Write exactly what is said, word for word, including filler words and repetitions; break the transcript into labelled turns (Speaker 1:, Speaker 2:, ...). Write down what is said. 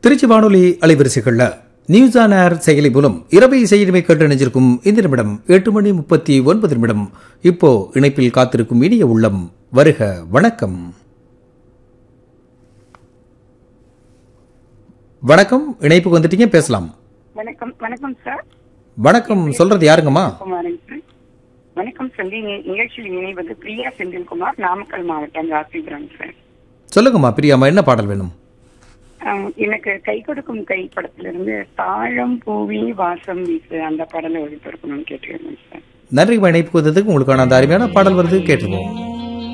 Speaker 1: திருச்சி வானொலி அலைவரிசைகள்ல news on air செயலி மூலம் இரவை செய்திமை கேட்டு நினைச்சிருக்கும் இந்த நிமிடம் எட்டு மணி முப்பத்தி ஒன்பது நிமிடம். இப்போ இணைப்பில் காத்திருக்கும் இனிய உள்ளம் வருக. வணக்கம். வணக்கம், இணைப்புக்கு வந்துட்டீங்க, பேசலாம்.
Speaker 2: வணக்கம். வணக்கம் சார்.
Speaker 1: வணக்கம், சொல்றது யாருங்கம்மா?
Speaker 2: வணக்கம் சார். நிகழ்ச்சியில் இணைவது பிரியா செந்தில்குமார், நாமக்கல் மாவட்டம் ராசிபுரம் சார்.
Speaker 1: சொல்லுங்கம்மா பிரியாமா, என்ன பாடல் வேணும்?
Speaker 2: எனக்கு கை கொடுக்கும் கை படத்திலிருந்து தாழம் பூவி வாசம் வீசு அந்த பாடலை ஒளிபரப்பணும்னு கேட்டுக்கிறேன் சார்.
Speaker 1: நன்றி. இணைப்புக்கு வந்ததுக்கு உங்களுக்கான அந்த அருமையான பாடல் வருது, கேட்டுருவோம்.